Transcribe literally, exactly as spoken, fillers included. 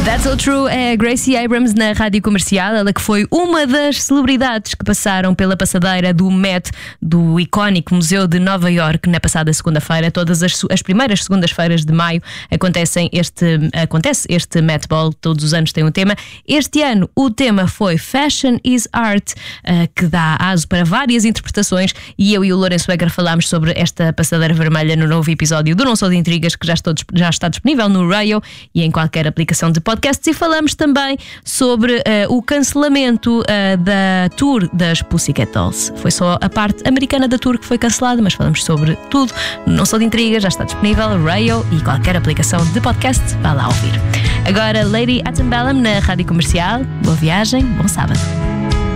That's So True é Gracie Abrams na Rádio Comercial. Ela que foi uma das celebridades que passaram pela passadeira do Met, do icónico Museu de Nova York, na passada segunda-feira. Todas as, as primeiras segundas-feiras de maio acontecem este, acontece este Met Ball. Todos os anos tem um tema. Este ano o tema foi Fashion is Art, que dá aso para várias interpretações, e eu e o Lourenço Egger falámos sobre esta passadeira vermelha no novo episódio do Não Sou de Intrigas, que já, estou, já está disponível no Radio e em qualquer aplicação de podcast. E falamos também sobre uh, o cancelamento uh, da tour das Pussycat Dolls. Foi só a parte americana da tour que foi cancelada, mas falamos sobre tudo. Não Sou de Intrigas, já está disponível, Radio e qualquer aplicação de podcast. Vá lá ouvir. Agora, Lady Antebellum na Rádio Comercial. Boa viagem, bom sábado.